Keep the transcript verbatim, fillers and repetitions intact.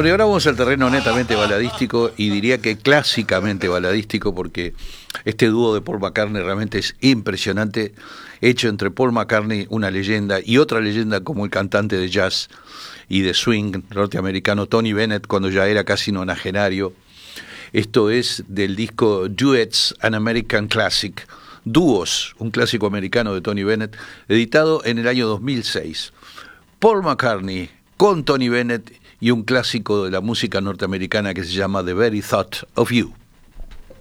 Bueno, y ahora vamos al terreno netamente baladístico y diría que clásicamente baladístico, porque este dúo de Paul McCartney realmente es impresionante, hecho entre Paul McCartney, una leyenda, y otra leyenda como el cantante de jazz y de swing norteamericano Tony Bennett, cuando ya era casi nonagenario. Esto es del disco Duets, an American Classic, Dúos, un clásico americano de Tony Bennett, editado en el año dos mil seis. Paul McCartney con Tony Bennett y un clásico de la música norteamericana que se llama The Very Thought of You.